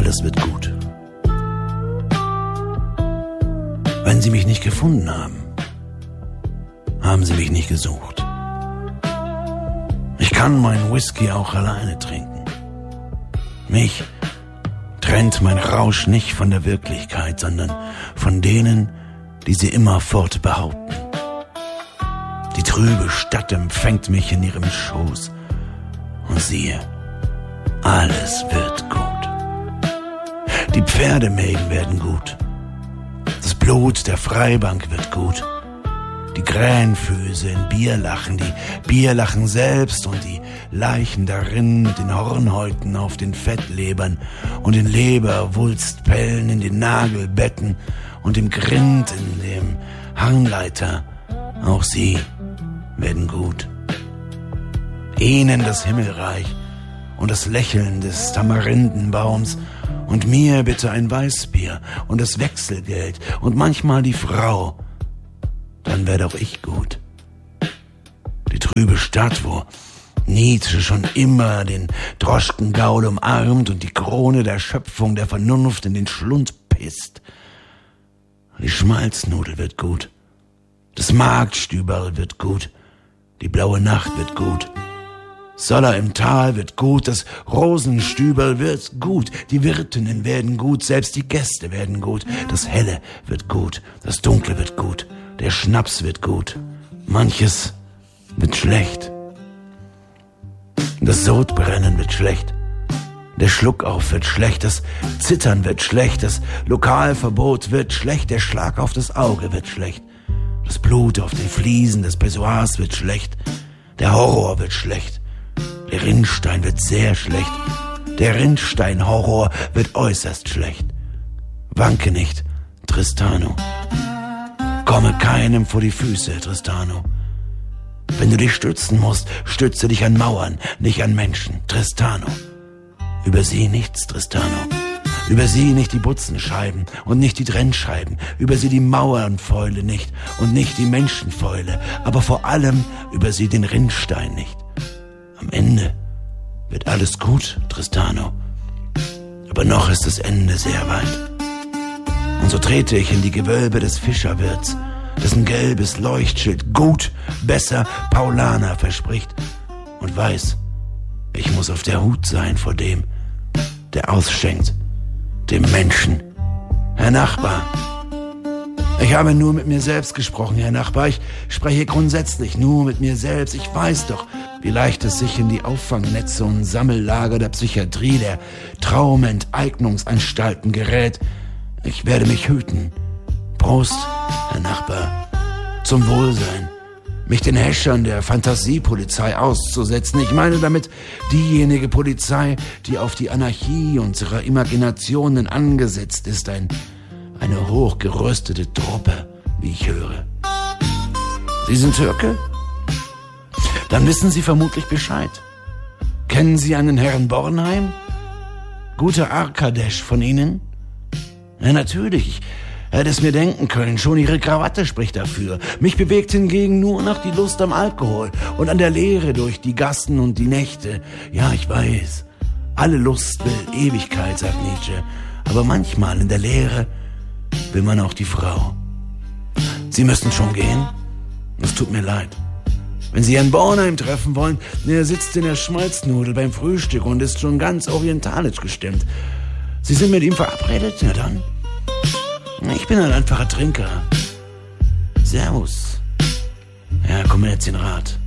alles wird gut. Wenn Sie mich nicht gefunden haben, haben Sie mich nicht gesucht. Ich kann meinen Whisky auch alleine trinken. Mich trennt mein Rausch nicht von der Wirklichkeit, sondern von denen, die sie immerfort behaupten. Die trübe Stadt empfängt mich in ihrem Schoß. Und siehe, alles wird gut. Die Pferdemägen werden gut. Das Blut der Freibank wird gut. Die Krähenfüße in Bierlachen, die Bierlachen selbst und die Leichen darin mit den Hornhäuten auf den Fettlebern und den Leberwulstpellen in den Nagelbetten und dem Grind in dem Hangleiter. Auch sie werden gut. Ihnen das Himmelreich und das Lächeln des Tamarindenbaums und mir bitte ein Weißbier und das Wechselgeld und manchmal die Frau. Dann werde auch ich gut. Die trübe Stadt, wo Nietzsche schon immer den Droschkengaul umarmt und die Krone der Schöpfung der Vernunft in den Schlund pisst. Die Schmalznudel wird gut. Das Marktstüberl wird gut. Die blaue Nacht wird gut. Soller im Tal wird gut. Das Rosenstüberl wird gut. Die Wirtinnen werden gut. Selbst die Gäste werden gut. Das Helle wird gut. Das Dunkle wird gut. Der Schnaps wird gut. Manches wird schlecht. Das Sodbrennen wird schlecht. Der Schluckauf wird schlecht. Das Zittern wird schlecht. Das Lokalverbot wird schlecht. Der Schlag auf das Auge wird schlecht. Das Blut auf den Fliesen des Pessoirs wird schlecht. Der Horror wird schlecht. Der Rinnstein wird sehr schlecht. Der Rinnstein-Horror wird äußerst schlecht. Wanke nicht, Tristano. Komme keinem vor die Füße, Tristano. Wenn du dich stützen musst, stütze dich an Mauern, nicht an Menschen, Tristano. Übersieh nichts, Tristano. Übersieh nicht die Butzenscheiben und nicht die Trennscheiben. Übersieh die Mauernfäule nicht und nicht die Menschenfäule. Aber vor allem übersieh den Rinnstein nicht. Am Ende wird alles gut, Tristano. Aber noch ist das Ende sehr weit. Und so trete ich in die Gewölbe des Fischerwirts, dessen gelbes Leuchtschild gut, besser Paulaner verspricht und weiß, ich muss auf der Hut sein vor dem, der ausschenkt, dem Menschen. Herr Nachbar, ich habe nur mit mir selbst gesprochen, Herr Nachbar. Ich spreche grundsätzlich nur mit mir selbst. Ich weiß doch, wie leicht es sich in die Auffangnetze und Sammellager der Psychiatrie, der Traumenteignungsanstalten gerät. Ich werde mich hüten. Prost, Herr Nachbar. Zum Wohlsein. Mich den Häschern der Fantasiepolizei auszusetzen. Ich meine damit diejenige Polizei, die auf die Anarchie unserer Imaginationen angesetzt ist. Eine hochgeröstete Truppe, wie ich höre. Sie sind Türke? Dann wissen Sie vermutlich Bescheid. Kennen Sie einen Herrn Bornheim? Guter Arkadesch von Ihnen? Ja, natürlich. Ich hätte es mir denken können. Schon Ihre Krawatte spricht dafür. Mich bewegt hingegen nur noch die Lust am Alkohol und an der Leere durch die Gassen und die Nächte. Ja, ich weiß. Alle Lust will Ewigkeit, sagt Nietzsche. Aber manchmal in der Leere will man auch die Frau. Sie müssen schon gehen? Es tut mir leid. Wenn Sie Herrn Bornheim treffen wollen, er sitzt in der Schmalznudel beim Frühstück und ist schon ganz orientalisch gestimmt. Sie sind mit ihm verabredet? Ja dann. Ich bin ein einfacher Trinker. Servus. Ja, Kommerzienrat.